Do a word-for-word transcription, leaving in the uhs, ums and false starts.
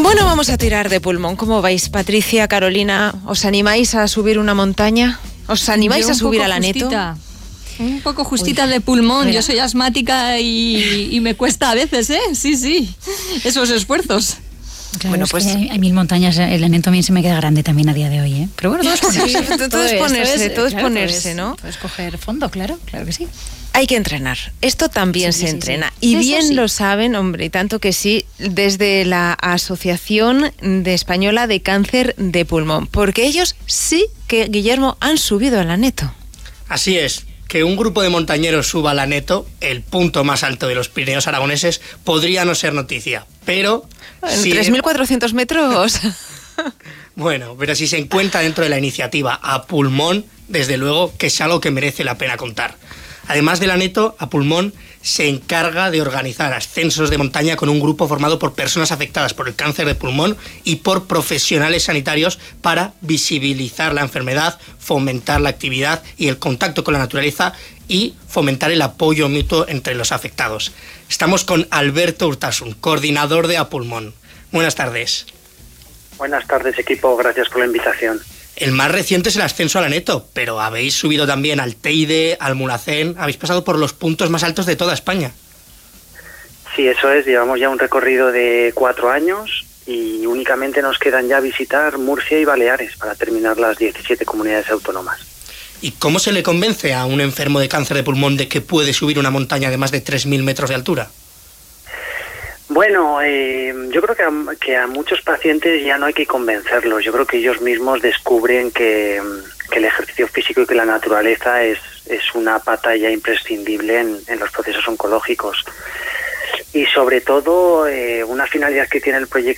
Bueno, vamos a tirar de pulmón. ¿Cómo vais, Patricia, Carolina? ¿Os animáis a subir una montaña? ¿Os animáis Yo a subir al al Aneto? Un poco justita Uy, de pulmón. Mira. Yo soy asmática y, y me cuesta a veces, ¿eh? Sí, sí. Esos esfuerzos. Claro, bueno, es pues que hay, hay mil montañas. El Aneto a mí se me queda grande también a día de hoy, ¿eh? Pero bueno, todo es ponerse. Sí, todo, todo es ponerse, todo es claro, ponerse, ¿no? Puedes coger fondo, claro, claro que sí. Hay que entrenar. Esto también sí, se sí, entrena. Sí. Y Eso bien sí. lo saben, hombre, y tanto que sí, desde la Asociación de Española de Cáncer de Pulmón. Porque ellos sí que, Guillermo, han subido al Aneto. Así es. Que un grupo de montañeros suba al Aneto, el punto más alto de los Pirineos aragoneses, podría no ser noticia, pero... En si tres mil cuatrocientos metros... Bueno, pero si se encuentra dentro de la iniciativa a pulmón, desde luego que es algo que merece la pena contar. Además del Aneto, a pulmón se encarga de organizar ascensos de montaña con un grupo formado por personas afectadas por el cáncer de pulmón y por profesionales sanitarios para visibilizar la enfermedad, fomentar la actividad y el contacto con la naturaleza y fomentar el apoyo mutuo entre los afectados. Estamos con Alberto Urtasun, coordinador de A Pulmón. Buenas tardes. Buenas tardes, equipo. Gracias por la invitación. El más reciente es el ascenso al Aneto, pero habéis subido también al Teide, al Mulhacén, habéis pasado por los puntos más altos de toda España. Sí, eso es. Llevamos ya un recorrido de cuatro años y únicamente nos quedan ya visitar Murcia y Baleares para terminar las diecisiete comunidades autónomas. ¿Y cómo se le convence a un enfermo de cáncer de pulmón de que puede subir una montaña de más de tres mil metros de altura? Bueno, eh, yo creo que a, que a muchos pacientes ya no hay que convencerlos. Yo creo que ellos mismos descubren que, que el ejercicio físico y que la naturaleza es, es una pata ya imprescindible en, en los procesos oncológicos. Y sobre todo, eh, una finalidad que tiene el proyecto